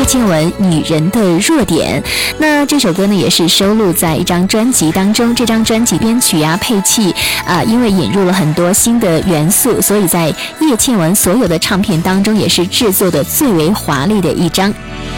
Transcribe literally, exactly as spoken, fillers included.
倩文《女人的弱点》。那这首歌呢，也是收录在一张专辑当中。这张专辑编曲啊、配器啊、呃，因为引入了很多新的元素，所以在叶倩文所有的唱片当中，也是制作的最为华丽的一张。